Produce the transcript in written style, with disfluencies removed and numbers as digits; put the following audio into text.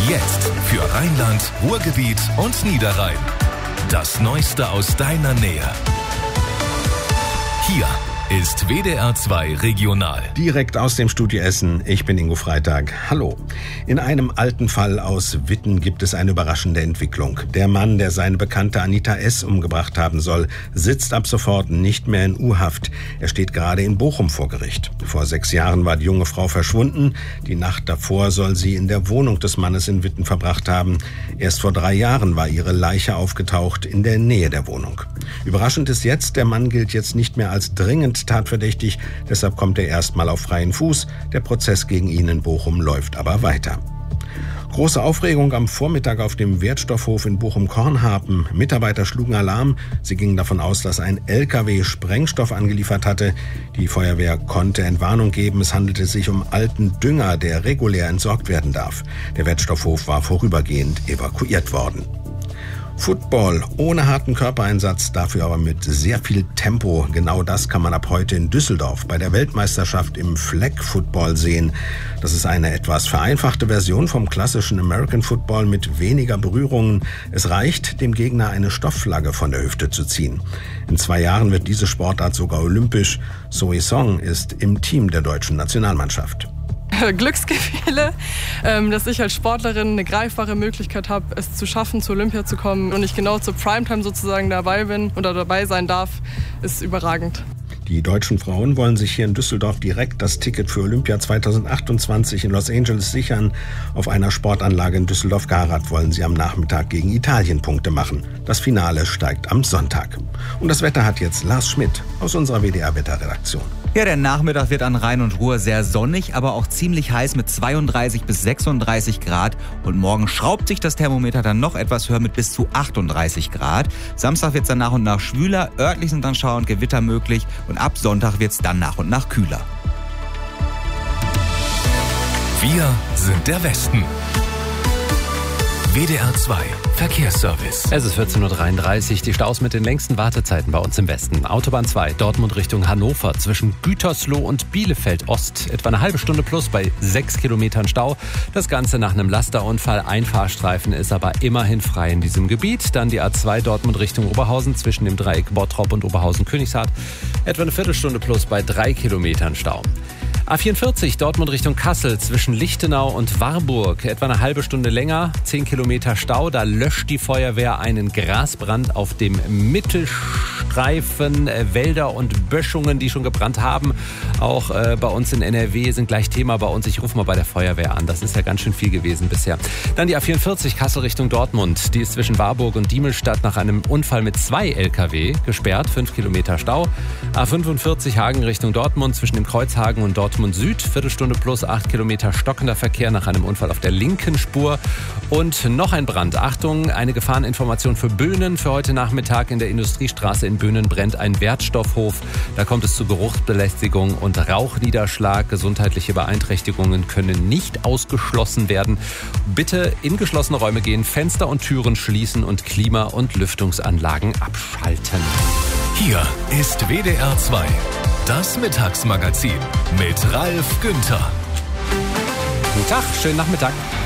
Jetzt für Rheinland, Ruhrgebiet und Niederrhein. Das Neueste aus deiner Nähe. Hier ist WDR 2 Regional. Direkt aus dem Studio Essen, ich bin Ingo Freitag. Hallo. In einem alten Fall aus Witten gibt es eine überraschende Entwicklung. Der Mann, der seine Bekannte Anita S. umgebracht haben soll, sitzt ab sofort nicht mehr in U-Haft. Er steht gerade in Bochum vor Gericht. Vor 6 Jahren war die junge Frau verschwunden. Die Nacht davor soll sie in der Wohnung des Mannes in Witten verbracht haben. Erst vor 3 Jahren war ihre Leiche aufgetaucht in der Nähe der Wohnung. Überraschend ist jetzt, der Mann gilt jetzt nicht mehr als dringend tatverdächtig, deshalb kommt er erstmal auf freien Fuß. Der Prozess gegen ihn in Bochum läuft aber weiter. Große Aufregung am Vormittag auf dem Wertstoffhof in Bochum-Kornhapen. Mitarbeiter schlugen Alarm. Sie gingen davon aus, dass ein LKW Sprengstoff angeliefert hatte. Die Feuerwehr konnte Entwarnung geben. Es handelte sich um alten Dünger, der regulär entsorgt werden darf. Der Wertstoffhof war vorübergehend evakuiert worden. Football ohne harten Körpereinsatz, dafür aber mit sehr viel Tempo. Genau das kann man ab heute in Düsseldorf bei der Weltmeisterschaft im Flag Football sehen. Das ist eine etwas vereinfachte Version vom klassischen American Football mit weniger Berührungen. Es reicht, dem Gegner eine Stoffflagge von der Hüfte zu ziehen. In 2 Jahren wird diese Sportart sogar olympisch. Zoe Song ist im Team der deutschen Nationalmannschaft. Glücksgefühle, dass ich als Sportlerin eine greifbare Möglichkeit habe, es zu schaffen, zur Olympia zu kommen und ich genau zur Primetime sozusagen dabei bin oder dabei sein darf, ist überragend. Die deutschen Frauen wollen sich hier in Düsseldorf direkt das Ticket für Olympia 2028 in Los Angeles sichern. Auf einer Sportanlage in Düsseldorf-Garat wollen sie am Nachmittag gegen Italien Punkte machen. Das Finale steigt am Sonntag. Und das Wetter hat jetzt Lars Schmidt aus unserer WDR-Wetterredaktion. Ja, der Nachmittag wird an Rhein und Ruhr sehr sonnig, aber auch ziemlich heiß mit 32 bis 36 Grad. Und morgen schraubt sich das Thermometer dann noch etwas höher mit bis zu 38 Grad. Samstag wird es dann nach und nach schwüler, örtlich sind dann Schauer und Gewitter möglich und ab Sonntag wird es dann nach und nach kühler. Wir sind der Westen. WDR 2 Verkehrsservice. Es ist 14.33 Uhr. Die Staus mit den längsten Wartezeiten bei uns im Westen. Autobahn 2, Dortmund Richtung Hannover. Zwischen Gütersloh und Bielefeld Ost. Etwa eine halbe Stunde plus bei 6 Kilometern Stau. Das Ganze nach einem Lasterunfall. Ein Fahrstreifen ist aber immerhin frei in diesem Gebiet. Dann die A2 Dortmund Richtung Oberhausen. Zwischen dem Dreieck Bottrop und Oberhausen-Königshardt. Etwa eine Viertelstunde plus bei 3 Kilometern Stau. A44 Dortmund Richtung Kassel zwischen Lichtenau und Warburg. Etwa eine halbe Stunde länger, 10 Kilometer Stau. Da löscht die Feuerwehr einen Grasbrand auf dem Mittelstreifen. Wälder und Böschungen, die schon gebrannt haben. Auch bei uns in NRW sind gleich Thema bei uns. Ich rufe mal bei der Feuerwehr an. Das ist ja ganz schön viel gewesen bisher. Dann die A44 Kassel Richtung Dortmund. Die ist zwischen Warburg und Diemelstadt nach einem Unfall mit 2 LKW gesperrt. 5 Kilometer Stau. A45 Hagen Richtung Dortmund zwischen dem Kreuzhagen und Dortmund Süd, Viertelstunde plus 8 Kilometer stockender Verkehr nach einem Unfall auf der linken Spur. Und noch ein Brand. Achtung, eine Gefahreninformation für Böhnen. Für heute Nachmittag in der Industriestraße in Böhnen brennt ein Wertstoffhof. Da kommt es zu Geruchsbelästigung und Rauchniederschlag. Gesundheitliche Beeinträchtigungen können nicht ausgeschlossen werden. Bitte in geschlossene Räume gehen, Fenster und Türen schließen und Klima- und Lüftungsanlagen abschalten. Hier ist WDR 2. Das Mittagsmagazin mit Ralf Günther. Guten Tag, schönen Nachmittag.